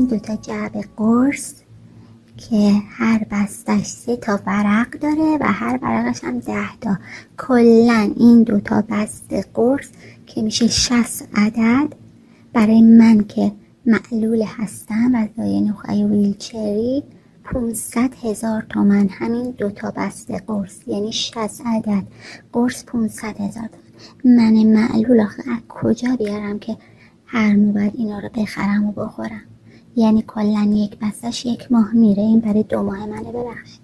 این 2 جعبه قرص که هر بستش 3 ورق داره و هر ورقش هم 10 کلن این 2 بسته قرص که میشه 60 عدد برای من که معلول هستم و دارای نخاع ویلچری 500,000 تومان. همین 2 بسته قرص یعنی 60 عدد قرص 500,000 تومان. من معلول آخه از کجا بیارم که هر نوبت اینا رو بخرم و بخورم؟ یعنی کلن یک بستش 1 ماه میره. این برای 2 ماه منه. ببخشید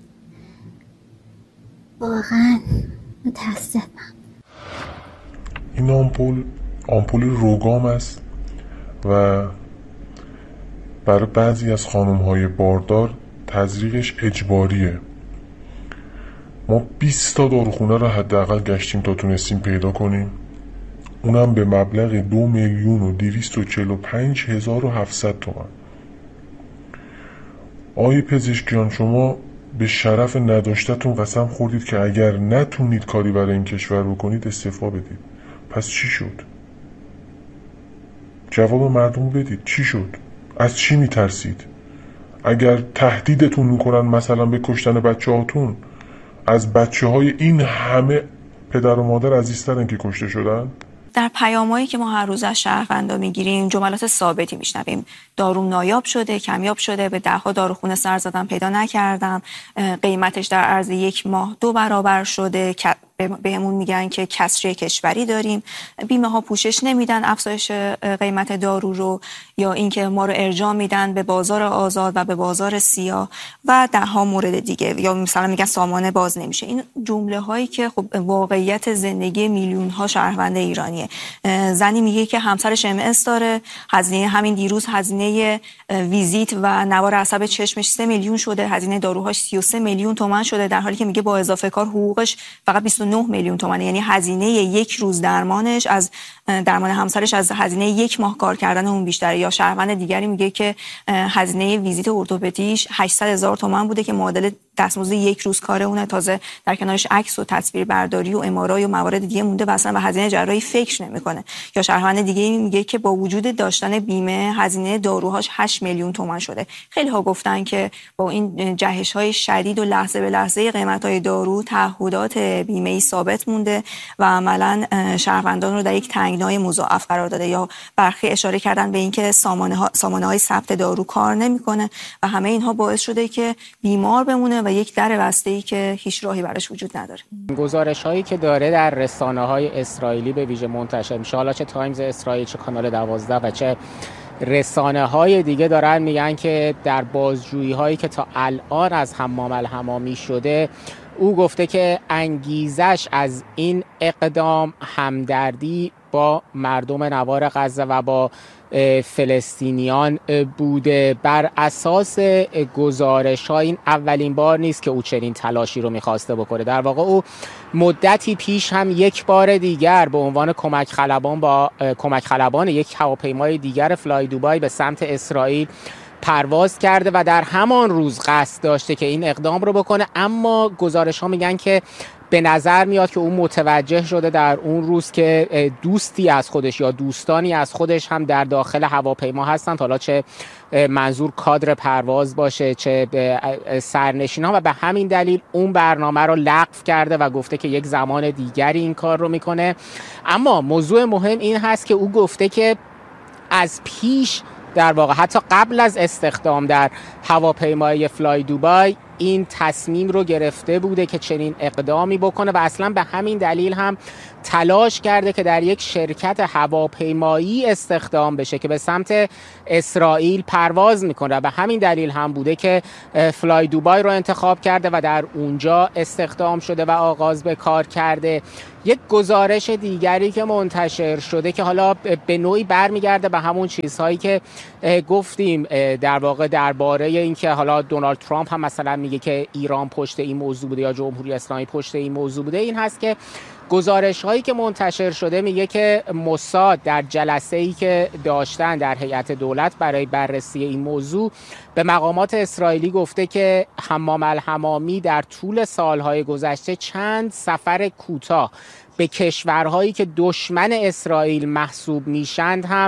واقعا متاسفم. این آمپول روگام است و برای بعضی از خانم‌های باردار تزریقش اجباریه. ما 20 داروخونه رو حداقل گشتیم تا تونستیم پیدا کنیم، اونم به مبلغ 2,245,700 تومان. آقای پزشکیان، شما به شرف نداشتتون قسم خوردید که اگر نتونید کاری برای این کشور بکنید استعفا بدید. پس چی شد؟ جواب مردم بدید. چی شد؟ از چی میترسید؟ اگر تهدیدتون میکنن مثلا به کشتن بچه هاتون، از بچه های این همه پدر و مادر عزیزترن که کشته شدن؟ در پیامایی که ما هر روز از شهروندا میگیریم جملات ثابتی میشنویم. داروم نایاب شده، کمیاب شده، به 10 داروخونه سر زدم پیدا نکردم، قیمتش در عرض 1 ماه 2 برابر شده، بهمون میگن که کسری کشوری داریم، بیمه ها پوشش نمیدن افزایش قیمت دارو رو، یا اینکه ما رو ارجاع میدن به بازار آزاد و به بازار سیاه و 10 مورد دیگه، یا مثلا میگن سامانه باز نمیشه. این جمله هایی که خب واقعیت زندگی میلیون ها شهروند ایرانیه. زنی میگه که همسرش MS داره، هزینه همین دیروز هزینه ویزیت و نوار عصب چشمش 3 میلیون شده، هزینه داروهاش 33 میلیون تومان شده، در حالی که میگه با اضافه کار حقوقش فقط 29 میلیون تومانه. یعنی هزینه 1 روز درمانش از درمان همسرش از هزینه 1 ماه کار کردن اون بیشتره. یا شهروند دیگری میگه که هزینه ویزیت ارتوپدیش 800,000 تومان بوده که معادل دستمزد 1 روز کار اونه، تازه در کنارش عکس و تصویر برداری و ام‌آرآی و موارد دیگه مونده و اصلا به هزینه جراحی فکر نمیکنه. یا شهروند دیگه میگه که با وجود داشتن بیمه هزینه داروهاش 8 میلیون تومان شده. خیلی ها گفتن که با این جهش های شدید و لحظه به لحظه قیمت های دارو تعهدات بیمه‌ای ثابت مونده و عملاً شهروندان رو در یک تنگنای مضاعف قرار داده. یا برخی اشاره کردن به اینکه سامانه های ثبت دارو کار نمیکنه و همه اینها باعث شده که بیمار بمونه و یک در بسته‌ای که هیچ راهی براش وجود نداره. گزارش هایی که داره در رسانه های اسرائیلی به ویژه منتشر میشه، حالا چه تایمز اسرائیل، چه کانال 12 و چه رسانه های دیگه، دارن میگن که در بازجویی هایی که تا الان از حمام الحمامی شده، او گفته که انگیزش از این اقدام همدردی با مردم نوار غزه و با فلسطینیان بوده. بر اساس گزارش ها این اولین بار نیست که او چنین تلاشی رو میخواسته بکنه. در واقع او مدتی پیش هم 1 بار دیگر به عنوان کمک خلبان یک هواپیمای دیگر فلای دوبای به سمت اسرائیل پرواز کرده و در همان روز قصد داشته که این اقدام رو بکنه، اما گزارش ها میگن که به نظر میاد که اون متوجه شده در اون روز که دوستی از خودش یا دوستانی از خودش هم در داخل هواپیما هستند، حالا چه منظور کادر پرواز باشه چه سرنشین ها، و به همین دلیل اون برنامه رو لغو کرده و گفته که یک زمان دیگری این کار رو میکنه. اما موضوع مهم این هست که او گفته که از پیش، در واقع حتی قبل از استخدام در هواپیمای فلای دوبای، این تصمیم رو گرفته بوده که چنین اقدامی بکنه و اصلا به همین دلیل هم تلاش کرده که در یک شرکت هواپیمایی استخدام بشه که به سمت اسرائیل پرواز میکنه و به همین دلیل هم بوده که فلای دوبای رو انتخاب کرده و در اونجا استخدام شده و آغاز به کار کرده. یک گزارش دیگری که منتشر شده که حالا به نوعی برمیگرده به همون چیزهایی که گفتیم در واقع درباره اینکه حالا دونالد ترامپ هم مثلا میگه که ایران پشت این موضوع بوده یا جمهوری اسلامی پشت این موضوع بوده، این هست که گزارش هایی که منتشر شده میگه که موساد در جلسه‌ای که داشتن در هیئت دولت برای بررسی این موضوع به مقامات اسرائیلی گفته که حمام الحمامی در طول سالهای گذشته چند سفر کوتاه به کشورهایی که دشمن اسرائیل محسوب میشند هم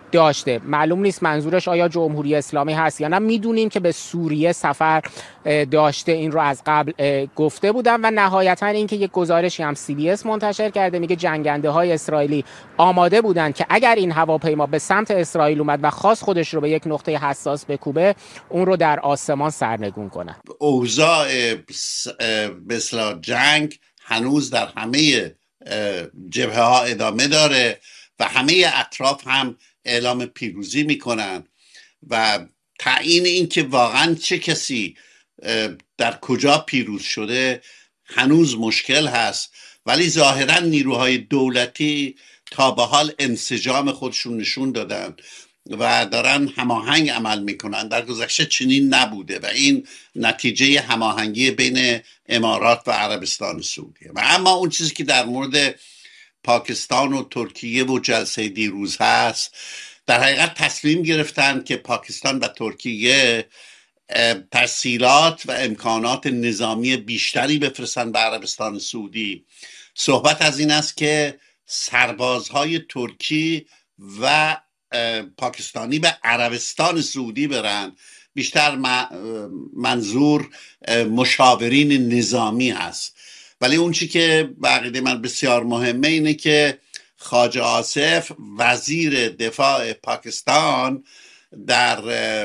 داشته. معلوم نیست منظورش آیا جمهوری اسلامی هست یا نه. میدونیم که به سوریه سفر داشته، این رو از قبل گفته بودن و نهایتا اینکه یک گزارشی هم CBS منتشر کرده میگه جنگنده های اسرائیلی آماده بودن که اگر این هواپیما به سمت اسرائیل اومد و خواست خودش رو به یک نقطه حساس بکوبه اون رو در آسمان سرنگون کنه. اوضاع مثل جنگ هنوز در همه جبهه ها ادامه داره و همه اطراف هم اعلام پیروزی میکنن و تعیین این که واقعا چه کسی در کجا پیروز شده هنوز مشکل هست، ولی ظاهرا نیروهای دولتی تا به حال انسجام خودشون نشون دادن و دارن هماهنگ عمل میکنن. در گذشته چنین نبوده و این نتیجه هماهنگی بین امارات و عربستان سعودیه. و اما اون چیزی که در مورد پاکستان و ترکیه و جلسه دیروز هست، در حقیقت تصمیم گرفتن که پاکستان و ترکیه تسهیلات و امکانات نظامی بیشتری بفرستن به عربستان سعودی. صحبت از این است که سربازهای ترکی و پاکستانی به عربستان سعودی برن. بیشتر منظور مشاورین نظامی هست. ولی اون چی که به عقیده من بسیار مهمه اینه که خواجه آصف وزیر دفاع پاکستان در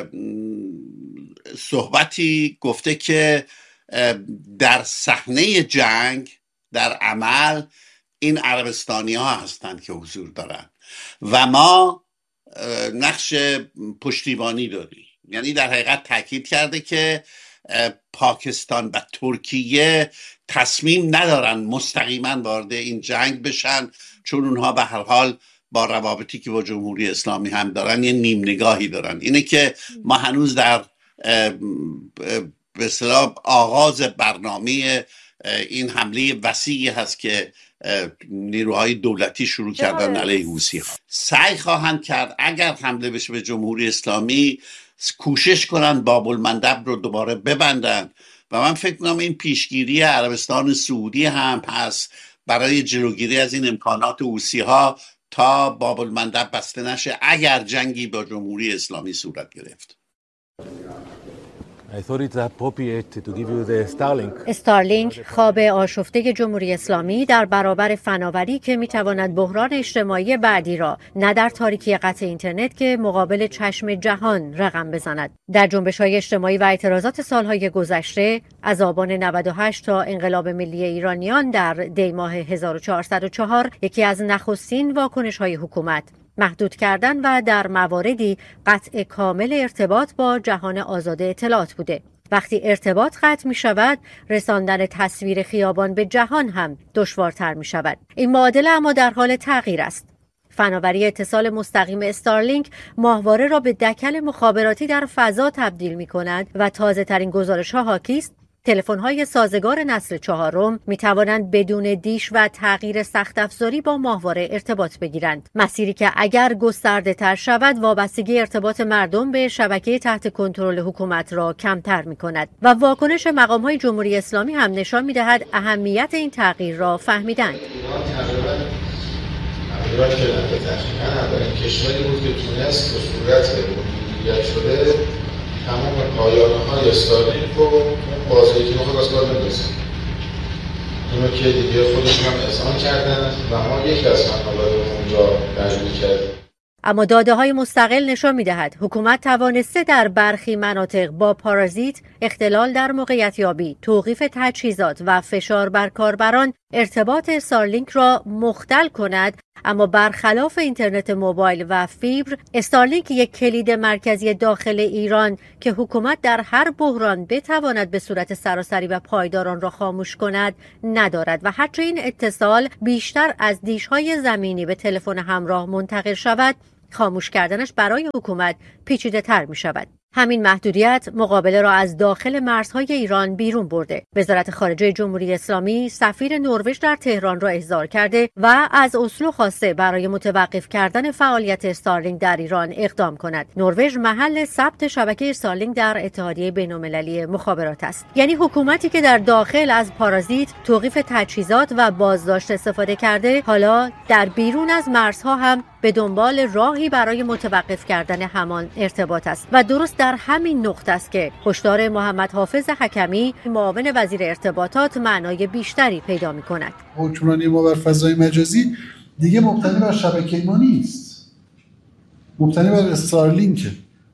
صحبتی گفته که در صحنه جنگ در عمل این عربستانی ها هستند که حضور دارن و ما نقش پشتیبانی داریم. یعنی در حقیقت تاکید کرده که پاکستان و ترکیه تصمیم ندارن مستقیما وارد این جنگ بشن، چون اونها به هر حال با روابطی که با جمهوری اسلامی هم دارن یه نیم نگاهی دارن. اینه که ما هنوز در به اصطلاح آغاز برنامه این حمله وسیعی هست که نیروهای دولتی شروع کردن علیه حوثی‌ها. سعی خواهند کرد اگر حمله بشه به جمهوری اسلامی کوشش کنن باب المندب رو دوباره ببندن و من فکر می‌کنم این پیشگیری عربستان سعودی هم هست برای جلوگیری از این امکانات حوثی‌ها تا باب المندب بسته نشه اگر جنگی با جمهوری اسلامی صورت گرفت. استارلینک خواب آشفته جمهوری اسلامی در برابر فناوری که میتواند بحران اجتماعی بعدی را نه در تاریکی قطع اینترنت که مقابل چشم جهان رقم بزند. در جنبش‌های اجتماعی و اعتراضات سالهای گذشته از آبان 98 تا انقلاب ملی ایرانیان در دی ماه 1404 یکی از نخستین واکنش‌های حکومت محدود کردن و در مواردی قطع کامل ارتباط با جهان آزاد اطلاعات بوده. وقتی ارتباط قطع می شود، رساندن تصویر خیابان به جهان هم دشوارتر می شود. این معادله اما در حال تغییر است. فناوری اتصال مستقیم استارلینک ماهواره را به دکل مخابراتی در فضا تبدیل می کند و تازه ترین گزارش ها حاکی است تلفن‌های سازگار نسل چهارم می‌توانند بدون دیش و تغییر سخت افزاری با ماهواره ارتباط بگیرند. مسیری که اگر گسترده‌تر شود وابستگی ارتباط مردم به شبکه تحت کنترل حکومت را کمتر می‌کند و واکنش مقام‌های جمهوری اسلامی هم نشان می‌دهد اهمیت این تغییر را فهمیدند. تغییراتی که تقریباً اولین کشوری بود که تونست به صورت مدیریت شده تمام پایانه‌های استارلینک رو اون بازاری که می‌خواد از کار بندازه. اینو که دیگه خودشون هم اذعان کردن و ما یکی از فناوری اونجا درگیر کردیم. اما داده‌های مستقل نشان می‌دهد حکومت توانسته در برخی مناطق با پارازیت، اختلال در موقعیت یابی، توقیف تجهیزات و فشار بر کاربران ارتباط استارلینک را مختل کند، اما برخلاف اینترنت موبایل و فیبر، استارلینک یک کلید مرکزی داخل ایران که حکومت در هر بحران بتواند به صورت سراسری و پایدار آن را خاموش کند ندارد و هرچه این اتصال بیشتر از دیش‌های زمینی به تلفن همراه منتقل شود، خاموش کردنش برای حکومت پیچیده تر می شود. همین محدودیت مقابله را از داخل مرزهای ایران بیرون برده. وزارت خارجه جمهوری اسلامی سفیر نروژ در تهران را احضار کرده و از اسلو خواسته برای متوقف کردن فعالیت استارلینک در ایران اقدام کند. نروژ محل ثبت شبکه استارلینک در اتحادیه بین‌المللی مخابرات است. یعنی حکومتی که در داخل از پارازیت، توقیف تجهیزات و بازداشت استفاده کرده، حالا در بیرون از مرزها هم به دنبال راهی برای متوقف کردن همان ارتباط است و درست در همین نقطه است که هشدار محمد حافظ حکمی معاون وزیر ارتباطات معنای بیشتری پیدا می‌کند. حکمرانی ما بر فضای مجازی دیگه مبتنی بر شبکه ما نیست، مبتنی بر استارلینک.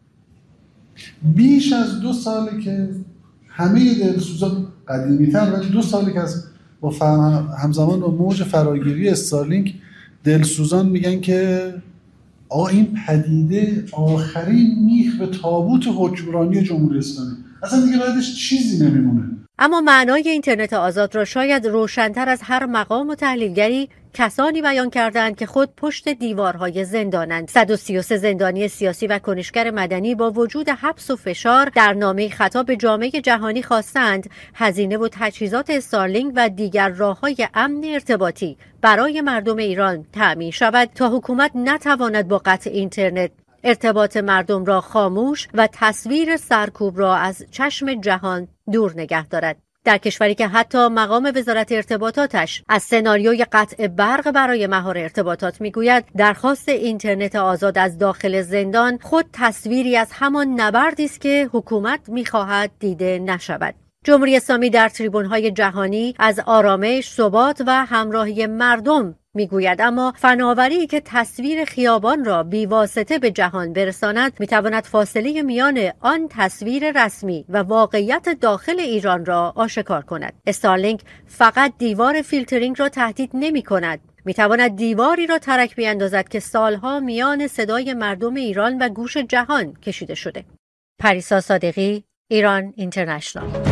بیش از 2 ساله که همه دلسوزان قدیمی‌تر ولی 2 ساله که از با همزمان با موج فراگیری استارلینک دلسوزان میگن که آقا این پدیده آخرین میخ به تابوت حکمرانی جمهوری اسلامی، اصلا دیگه بعدش چیزی نمیمونه. اما معنای اینترنت آزاد را شاید روشن‌تر از هر مقام و تحلیلگری کسانی بیان کردند که خود پشت دیوارهای زندانند. 133 زندانی سیاسی و کنشگر مدنی با وجود حبس و فشار در نامه خطاب به جامعه جهانی خواستند هزینه و تجهیزات استارلینک و دیگر راه‌های امن ارتباطی برای مردم ایران تأمین شود تا حکومت نتواند با قطع اینترنت ارتباط مردم را خاموش و تصویر سرکوب را از چشم جهان دور نگه دارد. در کشوری که حتی مقام وزارت ارتباطاتش از سناریوی قطع برق برای مهار ارتباطات میگوید درخواست اینترنت آزاد از داخل زندان خود تصویری از همان نبردی است که حکومت میخواهد دیده نشود. جمهوری اسلامی در تریبون‌های جهانی از آرامش، ثبات و همراهی مردم میگوید، اما فناوری که تصویر خیابان را بی‌واسطه به جهان برساند میتواند فاصله میان آن تصویر رسمی و واقعیت داخل ایران را آشکار کند. استارلینک فقط دیوار فیلترینگ را تهدید نمی کند، میتواند دیواری را ترک بیاندازد که سالها میان صدای مردم ایران و گوش جهان کشیده شده. پریسا صادقی، ایران اینترنشنال.